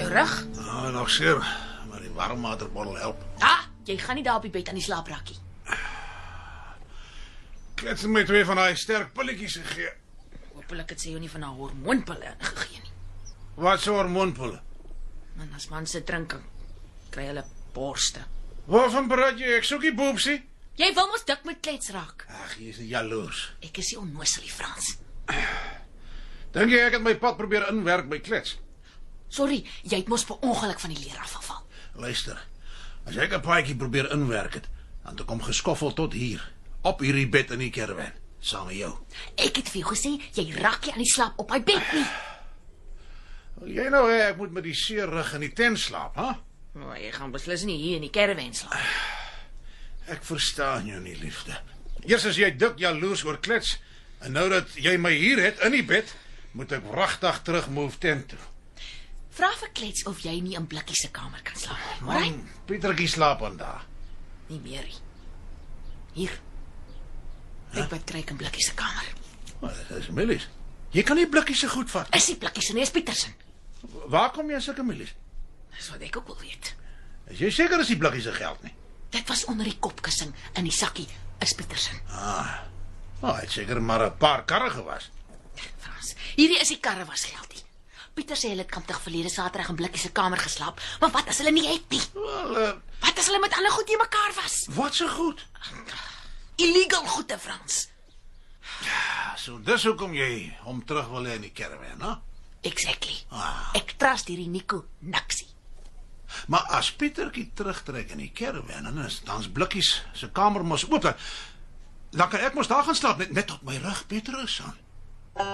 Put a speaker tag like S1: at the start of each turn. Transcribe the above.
S1: Jou rug?
S2: Nou, nog seer, maar die warmwaterbottel help.
S1: Jy gaan nie daar op die bed aan die slaap rakkie.
S2: Klets my 2 van daai sterk pilletjies gegee.
S1: Hoopelik het sy jou nie van haar hormoonpille ingegee nie.
S2: Wat so hormoonpille?
S1: Man, as man se drinking, kry hulle borste.
S2: Waarvan praat jy? Ek soek die boepsie.
S1: Jy wil mos dik met klets raak.
S2: Ag, jy is jaloers.
S1: Ek is nie onnoosel nie, Frans.
S2: Dink jy ek het my pad probeer inwerk by Klets?
S1: Sorry, jy het mos per ongeluk van die leer afgeval.
S2: Luister, as ek 'n paadjie probeer inwerk het, dan het ek hom geskoffel tot hier, op hierdie bed in die caravan, saam met jou.
S1: Ek het vir jou gesê, jy raak nie aan die slaap op hy bed nie.
S2: Wil jy nou hê ek moet met die seer rug in die tent slaap, hè?
S1: Maar jy gaan beslis nie hier in die caravan slaap.
S2: Ek verstaan jou nie, liefde. Eers as jy dik jaloers oor Klets, en nou dat jy my hier het, in die bed, moet ek wragtig terug move tent toe.
S1: Vra vir Klets of jy nie in Blikkie se kamer kan slaap nie. Alright?
S2: Pietertjie slaap aan daar.
S1: Nie meer nie. Hier. Ek wat kry in Blikkie se kamer.
S2: Oh, dit is milies. Jy kan nie blikkies se goed vat.
S1: Is nie Blikkie se nie, is Pietersen.
S2: Waar kom jy sulke milies?
S1: Dis wat ek ook wil weet.
S2: Is jy seker is die blikkies se geld nie?
S1: Dit was onder die kopkussing in die sakkie is Pietersen.
S2: Oh, hy het seker maar 'n paar karre gewas.
S1: Frans, hierdie is die karre was geldie. Pieter sê hulle het kamptig verlede Saterdag in Blikkie se kamer geslaap, maar wat as hulle nie het nie?
S2: Wel,
S1: Wat as hulle met ander goed hier mekaar was?
S2: wat so goed?
S1: Illegal goede, Frans.
S2: So dis hoekom jy hom terug wil hê in die caravan, hè?
S1: Exactly. Ek trust hierdie Nico niksie.
S2: Maar as Pietertjie terugtrek in die caravan, dan is Blikkies se kamer mos oop. Dan kan ek mos daar gaan slaap net op my rug, Petrus.